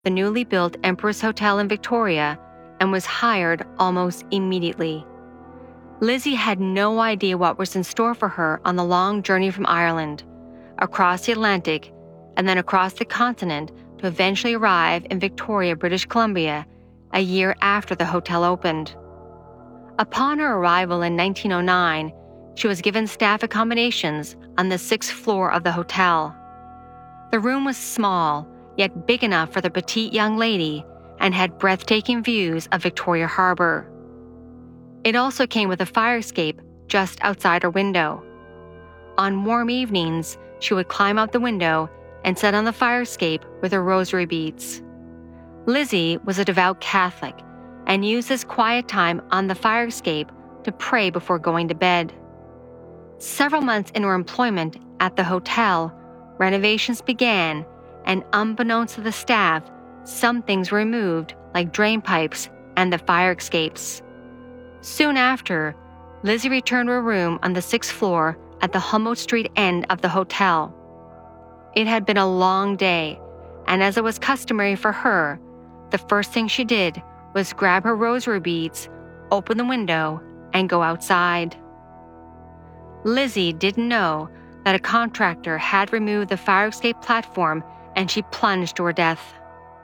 the newly built Empress Hotel in Victoria and was hired almost immediately. Lizzie had no idea what was in store for her on the long journey from Ireland, across the Atlantic, and then across the continent to eventually arrive in Victoria, British Columbia, a year after the hotel opened. Upon her arrival in 1909, she was given staff accommodations on the 6th floor of the hotel. The room was small, yet big enough for the petite young lady, and had breathtaking views of Victoria Harbour. It also came with a fire escape just outside her window. On warm evenings, she would climb out the window and sit on the fire escape with her rosary beads. Lizzie was a devout Catholic and used this quiet time on the fire escape to pray before going to bed. Several months into her employment at the hotel, renovations began, and unbeknownst to the staff, some things were removed, like drain pipes and the fire escapes. Soon after, Lizzie returned to her room on the 6th floor at the Humboldt Street end of the hotel. It had been a long day, and as it was customary for her, the first thing she did was grab her rosary beads, open the window, and go outside. Lizzie didn't know that a contractor had removed the fire escape platform, and she plunged to her death.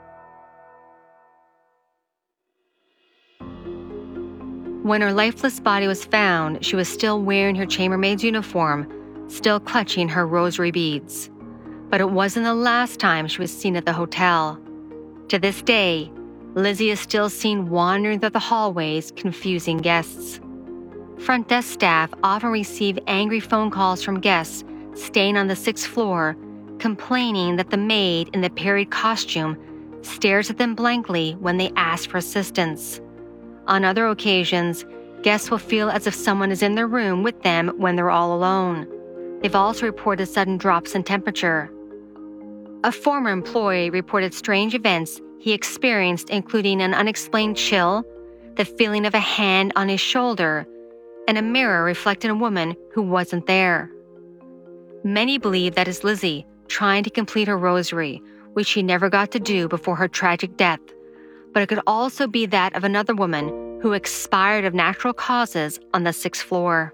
When her lifeless body was found, she was still wearing her chambermaid's uniform, still clutching her rosary beads. But it wasn't the last time she was seen at the hotel. To this day, Lizzie is still seen wandering through the hallways, confusing guests. Front desk staff often receive angry phone calls from guests staying on the 6th floor, complaining that the maid in the period costume stares at them blankly when they ask for assistance. On other occasions, guests will feel as if someone is in their room with them when they're all alone. They've also reported sudden drops in temperature. A former employee reported strange events he experienced, including an unexplained chill, the feeling of a hand on his shoulder, and a mirror reflecting a woman who wasn't there. Many believe that is Lizzie trying to complete her rosary, which she never got to do before her tragic death, but it could also be that of another woman who expired of natural causes on the 6th floor.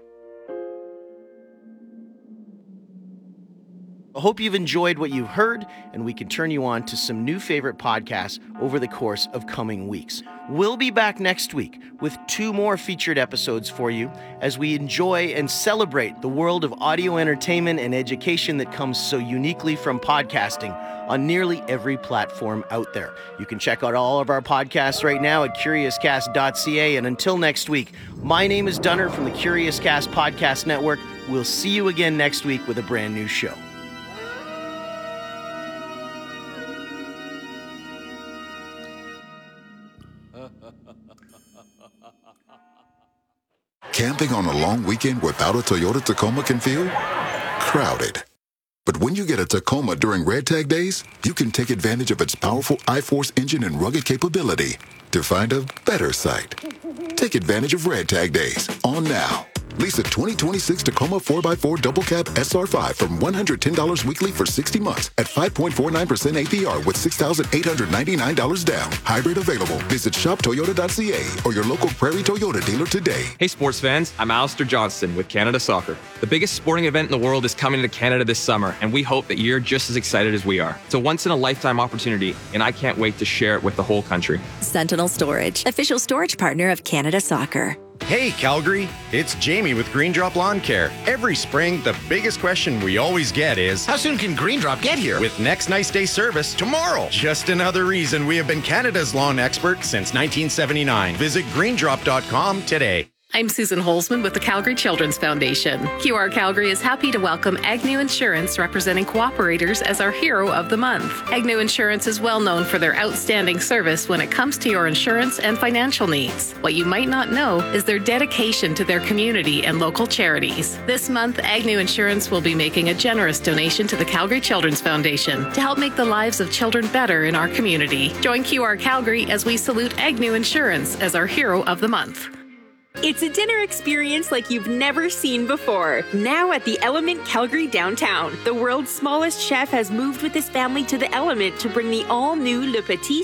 I hope you've enjoyed what you've heard, and we can turn you on to some new favorite podcasts over the course of coming weeks. We'll be back next week with 2 more featured episodes for you as we enjoy and celebrate the world of audio entertainment and education that comes so uniquely from podcasting on nearly every platform out there. You can check out all of our podcasts right now at CuriousCast.ca, and until next week, my name is Dunner from the Curious Cast Podcast Network. We'll see you again next week with a brand new show. Camping on a long weekend without a Toyota Tacoma can feel crowded. But when you get a Tacoma during Red Tag Days, you can take advantage of its powerful I-Force engine and rugged capability to find a better site. Take advantage of Red Tag Days on now. Lease a 2026 Tacoma 4x4 Double Cab SR5 from $110 weekly for 60 months at 5.49% APR with $6,899 down. Hybrid available. Visit shoptoyota.ca or your local Prairie Toyota dealer today. Hey sports fans, I'm Alistair Johnston with Canada Soccer. The biggest sporting event in the world is coming to Canada this summer, and we hope that you're just as excited as we are. It's a once-in-a-lifetime opportunity, and I can't wait to share it with the whole country. Sentinel Storage, official storage partner of Canada Soccer. Hey Calgary, it's Jamie with Green Drop Lawn Care. Every spring, the biggest question we always get is, how soon can Green Drop get here? With next nice day service tomorrow. Just another reason we have been Canada's lawn expert since 1979. Visit greendrop.com today. I'm Susan Holzman with the Calgary Children's Foundation. QR Calgary is happy to welcome Agnew Insurance, representing cooperators, as our Hero of the Month. Agnew Insurance is well known for their outstanding service when it comes to your insurance and financial needs. What you might not know is their dedication to their community and local charities. This month, Agnew Insurance will be making a generous donation to the Calgary Children's Foundation to help make the lives of children better in our community. Join QR Calgary as we salute Agnew Insurance as our Hero of the Month. It's a dinner experience like you've never seen before. Now at the Element Calgary downtown, the world's smallest chef has moved with his family to the Element to bring the all-new Le Petit